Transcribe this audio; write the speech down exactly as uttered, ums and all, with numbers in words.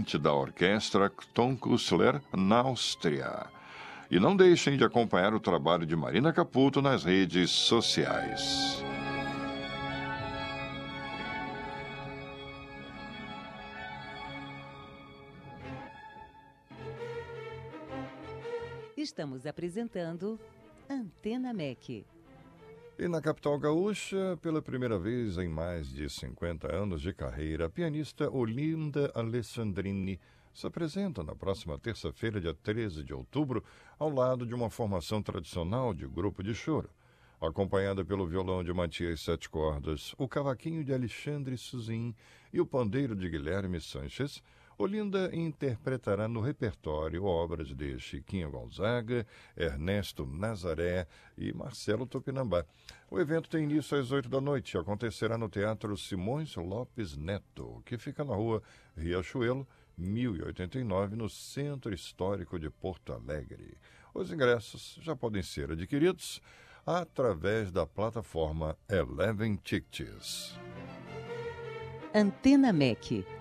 dirigente da orquestra Tonkussler, na Áustria. E não deixem de acompanhar o trabalho de Marina Caputo nas redes sociais. Estamos apresentando Antena M E C. E na capital gaúcha, pela primeira vez em mais de cinquenta anos de carreira, a pianista Olinda Alessandrini se apresenta na próxima terça-feira, dia treze de outubro, ao lado de uma formação tradicional de grupo de choro. Acompanhada pelo violão de Matias Sete Cordas, o cavaquinho de Alexandre Suzin e o pandeiro de Guilherme Sanches, Olinda interpretará no repertório obras de Chiquinho Gonzaga, Ernesto Nazaré e Marcelo Tupinambá. O evento tem início às oito da noite e acontecerá no Teatro Simões Lopes Neto, que fica na rua Riachuelo, mil e oitenta e nove, no Centro Histórico de Porto Alegre. Os ingressos já podem ser adquiridos através da plataforma Eleven Tickets. Antena M E C.